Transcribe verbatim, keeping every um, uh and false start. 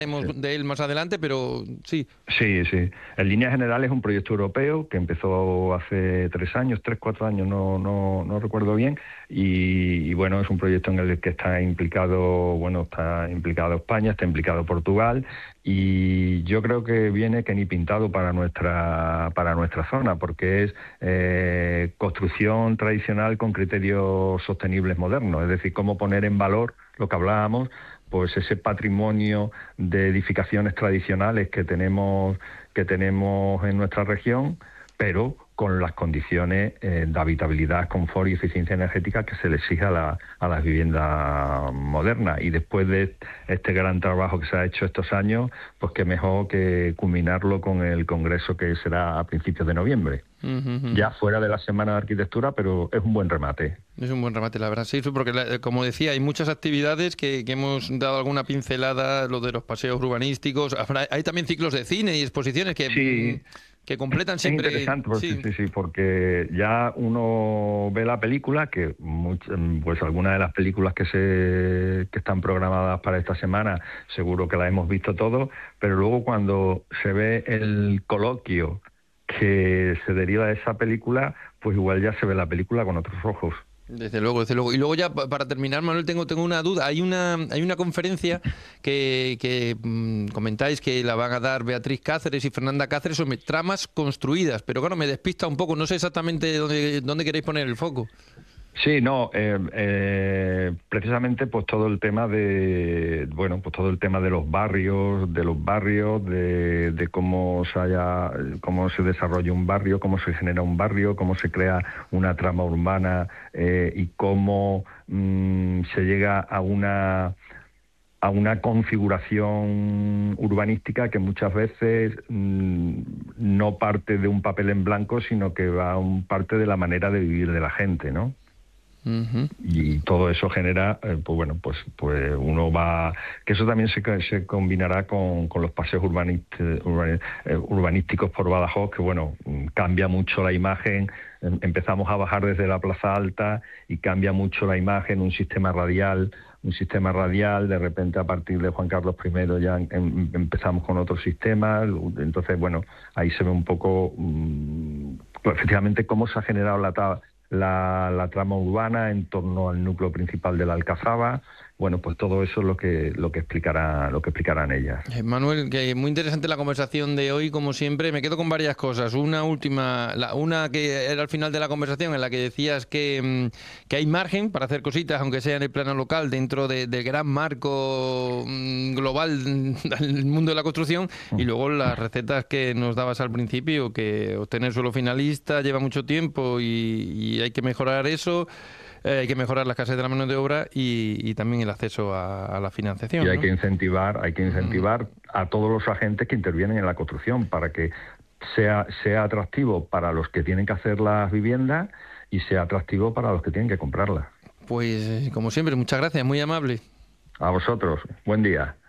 Sí. de él más adelante, pero sí. Sí, sí. En líneas generales es un proyecto europeo que empezó hace tres años, tres, cuatro años, no, no, no recuerdo bien, y, y bueno, es un proyecto en el que está implicado, bueno, está implicado España, está implicado Portugal, y yo creo que viene que ni pintado para nuestra, para nuestra zona, porque es eh, construcción tradicional con criterios sostenibles modernos, es decir, cómo poner en valor lo que hablábamos, pues ese patrimonio de edificaciones tradicionales que tenemos que tenemos en nuestra región, pero con las condiciones eh, de habitabilidad, confort y eficiencia energética que se le exige a, la, a las viviendas modernas. Y después de este gran trabajo que se ha hecho estos años, pues qué mejor que culminarlo con el congreso que será a principios de noviembre. Uh-huh. Ya fuera de la Semana de Arquitectura, pero es un buen remate. Es un buen remate, la verdad, sí, porque la, como decía, hay muchas actividades que, que hemos dado alguna pincelada, lo de los paseos urbanísticos, habrá, hay también ciclos de cine y exposiciones que, Sí, que completan es siempre... interesante, pues, sí, Sí. sí, sí, porque ya uno ve la película, que much, pues algunas de las películas que se que están programadas para esta semana, seguro que las hemos visto todos, pero luego cuando se ve el coloquio que se deriva de esa película, pues igual ya se ve la película con otros ojos. Desde luego, desde luego. Y luego ya pa- para terminar, Manuel, tengo, tengo una duda. Hay una, hay una conferencia que, que mm, comentáis que la van a dar Beatriz Cáceres y Fernanda Cáceres sobre tramas construidas, pero claro, me despista un poco, no sé exactamente dónde, dónde queréis poner el foco. Sí, no, eh, eh, precisamente pues todo el tema de, bueno, pues todo el tema de los barrios, de los barrios, de, de cómo se haya, cómo se desarrolla un barrio, cómo se genera un barrio, cómo se crea una trama urbana eh, y cómo mm, se llega a una a una configuración urbanística que muchas veces mmm, no parte de un papel en blanco, sino que va a un parte de la manera de vivir de la gente, ¿no? Uh-huh. Y todo eso genera, eh, pues bueno, pues pues uno va, que eso también se, se combinará con, con los paseos urbanist, urban, eh, urbanísticos por Badajoz, que bueno, cambia mucho la imagen, em, empezamos a bajar desde la Plaza Alta y cambia mucho la imagen, un sistema radial, un sistema radial, de repente a partir de Juan Carlos primero ya em, empezamos con otro sistema, entonces bueno, ahí se ve un poco, mmm, pues, efectivamente cómo se ha generado la tabla. La, la trama urbana en torno al núcleo principal de la Alcazaba. Bueno, pues todo eso es lo que lo que explicará lo que explicarán ellas. Eh, Manuel, que muy interesante la conversación de hoy, como siempre. Me quedo con varias cosas. Una última, la, una que era al final de la conversación, en la que decías que, mm, que hay margen para hacer cositas, aunque sea en el plano local, dentro de- del gran marco mm, global del mundo de la construcción. Y luego las recetas que nos dabas al principio, que obtener suelo finalista lleva mucho tiempo y, y hay que mejorar eso. Eh, hay que mejorar la escasez de la mano de obra y, y también el acceso a, a la financiación, Y hay ¿no? que incentivar, hay que incentivar a todos los agentes que intervienen en la construcción para que sea, sea atractivo para los que tienen que hacer las viviendas y sea atractivo para los que tienen que comprarlas. Pues, eh, como siempre, muchas gracias, muy amable. A vosotros, buen día.